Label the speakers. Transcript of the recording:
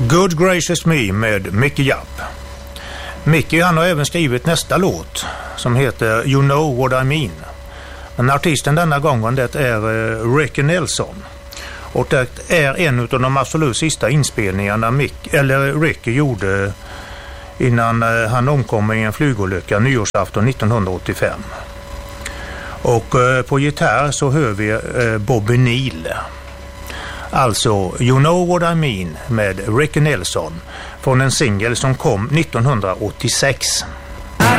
Speaker 1: Good Gracious Me med Mickey Japp. Mickey, han har även skrivit nästa låt som heter You Know What I Mean. Men artisten denna gången det är Ricky Nelson. Och det är en av de absolut sista inspelningarna Ricky gjorde innan han omkom i en flygolycka nyårsafton 1985. Och på gitarr så hör vi Bobby Neal. Alltså You Know What I Mean med Ricky Nelson från en singel som kom 1986.